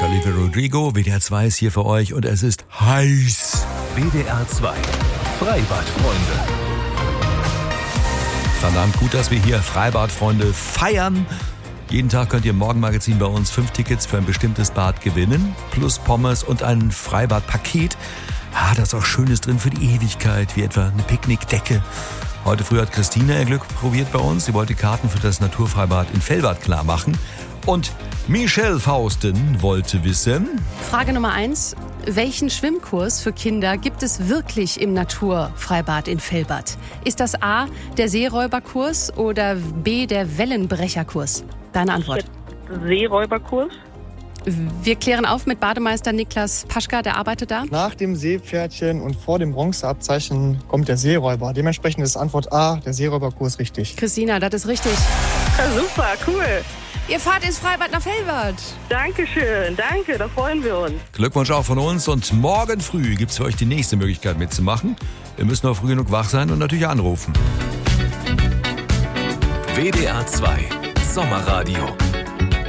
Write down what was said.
Olivia Rodrigo, WDR 2 ist hier für euch und es ist heiß. WDR 2, Freibadfreunde. Verdammt gut, dass wir hier Freibadfreunde feiern. Jeden Tag könnt ihr im Morgenmagazin bei uns 5 Tickets für ein bestimmtes Bad gewinnen. Plus Pommes und ein Freibadpaket. Da ist auch Schönes drin für die Ewigkeit, wie etwa eine Picknickdecke. Heute früh hat Christina ihr Glück probiert bei uns. Sie wollte Karten für das Naturfreibad in Velbert klar machen. Und Michelle Fausten wollte wissen... Frage Nummer 1. Welchen Schwimmkurs für Kinder gibt es wirklich im Naturfreibad in Velbert? Ist das A, der Seeräuberkurs oder B, der Wellenbrecherkurs? Deine Antwort. Seeräuberkurs. Wir klären auf mit Bademeister Niklas Paschka, der arbeitet da. Nach dem Seepferdchen und vor dem Bronzeabzeichen kommt der Seeräuber. Dementsprechend ist Antwort A, der Seeräuberkurs, richtig. Christina, das ist richtig. Ja, super, cool. Ihr fahrt ins Freibad nach Velbert. Dankeschön, danke, da freuen wir uns. Glückwunsch auch von uns und morgen früh gibt es für euch die nächste Möglichkeit mitzumachen. Ihr müsst nur früh genug wach sein und natürlich anrufen. WDR 2, Sommerradio.